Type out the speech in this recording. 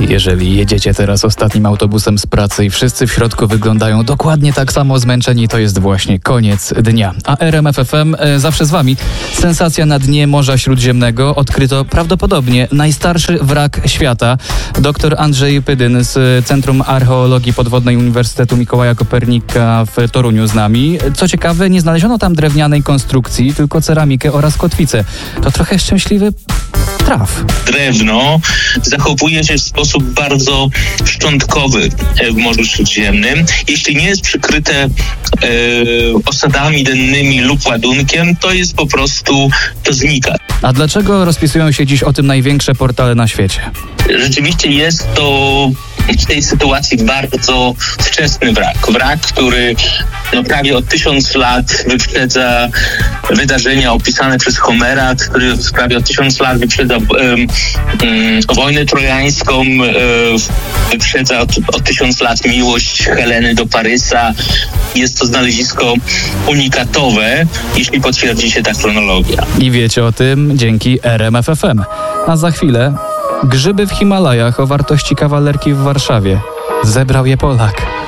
Jeżeli jedziecie teraz ostatnim autobusem z pracy i wszyscy w środku wyglądają dokładnie tak samo zmęczeni, to jest właśnie koniec dnia. A RMF FM zawsze z wami. Sensacja na dnie Morza Śródziemnego. Odkryto prawdopodobnie najstarszy wrak świata. Dr Andrzej Pydyn z Centrum Archeologii Podwodnej Uniwersytetu Mikołaja Kopernika w Toruniu z nami. Co ciekawe, nie znaleziono tam drewnianej konstrukcji, tylko ceramikę oraz kotwicę. To trochę szczęśliwy traf. Drewno zachowuje się w sposób bardzo szczątkowy w Morzu Śródziemnym. Jeśli nie jest przykryte osadami dennymi lub ładunkiem, to jest po prostu, to znika. A dlaczego rozpisują się dziś o tym największe portale na świecie? Rzeczywiście jest to w tej sytuacji bardzo wczesny wrak. Wrak, który prawie o 1000 lat wyprzedza wydarzenia opisane przez Homera, który prawie o 1000 lat wyprzedza wojnę trojańską, wyprzedza o 1000 lat miłość Heleny do Parysa. Jest to znalezisko unikatowe, jeśli potwierdzi się ta chronologia. I wiecie o tym dzięki RMF FM. A za chwilę grzyby w Himalajach o wartości kawalerki w Warszawie. Zebrał je Polak.